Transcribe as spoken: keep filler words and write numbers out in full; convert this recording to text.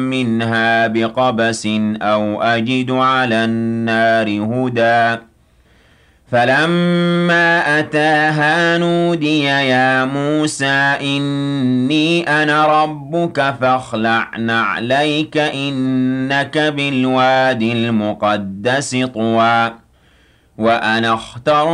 منها بقبس أو أجد على النار هدى فلما أتاها نودي يا موسى إني أنا ربك فاخلع نعليك إنك بالوادي المقدس طوى وأنا اخترتك